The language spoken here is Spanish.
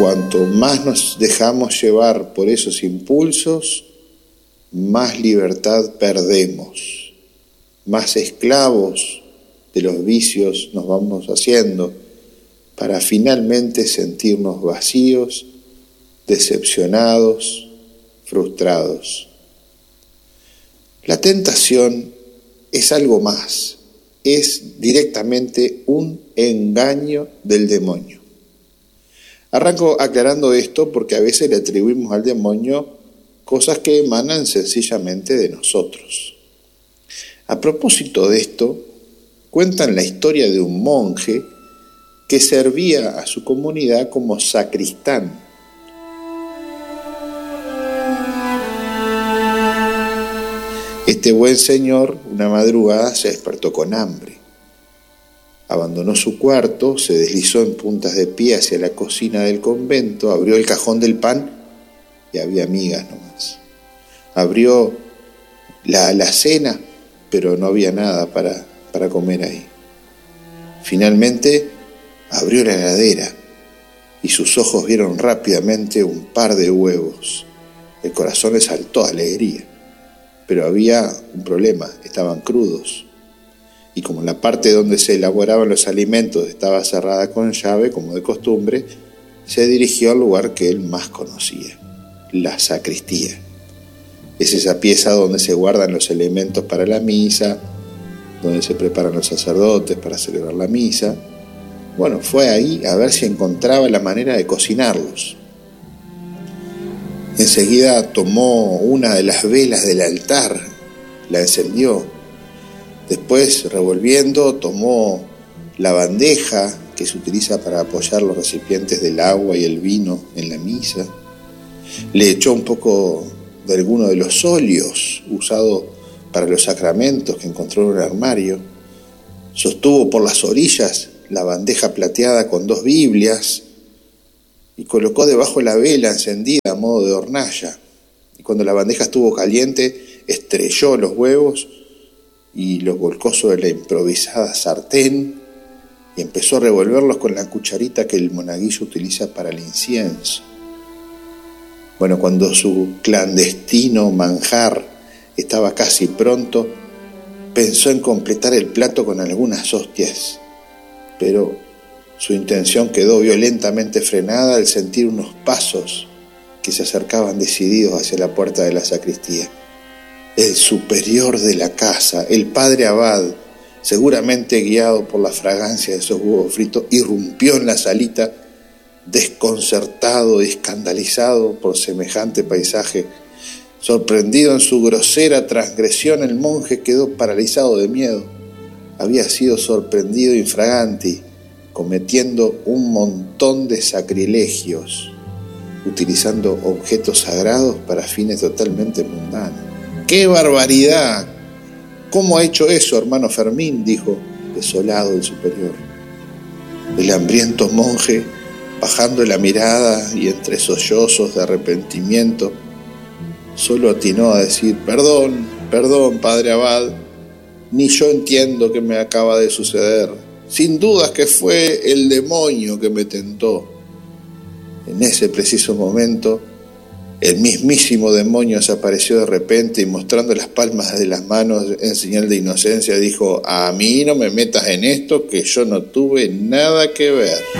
Cuanto más nos dejamos llevar por esos impulsos, más libertad perdemos, más esclavos de los vicios nos vamos haciendo para finalmente sentirnos vacíos, decepcionados, frustrados. La tentación es algo más, es directamente un engaño del demonio. Arranco aclarando esto porque a veces le atribuimos al demonio cosas que emanan sencillamente de nosotros. A propósito de esto, cuentan la historia de un monje que servía a su comunidad como sacristán. Este buen señor, una madrugada, se despertó con hambre. Abandonó su cuarto, se deslizó en puntas de pie hacia la cocina del convento, abrió el cajón del pan y había migas nomás. Abrió la alacena, pero no había nada para comer ahí. Finalmente abrió la heladera y sus ojos vieron rápidamente un par de huevos. El corazón le saltó de alegría, pero había un problema, estaban crudos. Y como la parte donde se elaboraban los alimentos estaba cerrada con llave, como de costumbre, se dirigió al lugar que él más conocía, la sacristía. Es esa pieza donde se guardan los elementos para la misa, donde se preparan los sacerdotes para celebrar la misa. Bueno, fue ahí a ver si encontraba la manera de cocinarlos. Enseguida tomó una de las velas del altar, la encendió. Después, revolviendo, tomó la bandeja que se utiliza para apoyar los recipientes del agua y el vino en la misa. Le echó un poco de alguno de los óleos usados para los sacramentos que encontró en un armario. Sostuvo por las orillas la bandeja plateada con 2 Biblias y colocó debajo la vela encendida a modo de hornalla. Y cuando la bandeja estuvo caliente, estrelló los huevos y los volcó sobre la improvisada sartén y empezó a revolverlos con la cucharita que el monaguillo utiliza para el incienso. Bueno, cuando su clandestino manjar estaba casi pronto, pensó en completar el plato con algunas hostias, pero su intención quedó violentamente frenada al sentir unos pasos que se acercaban decididos hacia la puerta de la sacristía. El superior de la casa, el padre abad, seguramente guiado por la fragancia de esos huevos fritos, irrumpió en la salita, desconcertado y escandalizado por semejante paisaje. Sorprendido en su grosera transgresión, el monje quedó paralizado de miedo. Había sido sorprendido infraganti, cometiendo un montón de sacrilegios, utilizando objetos sagrados para fines totalmente mundanos. ¡Qué barbaridad! ¿Cómo ha hecho eso, hermano Fermín?, dijo, desolado el superior. El hambriento monje, bajando la mirada y entre sollozos de arrepentimiento, solo atinó a decir: perdón, padre abad, ni yo entiendo qué me acaba de suceder. Sin dudas que fue el demonio que me tentó. En ese preciso momento, el mismísimo demonio se apareció de repente y, mostrando las palmas de las manos en señal de inocencia, dijo: a mí no me metas en esto, que yo no tuve nada que ver.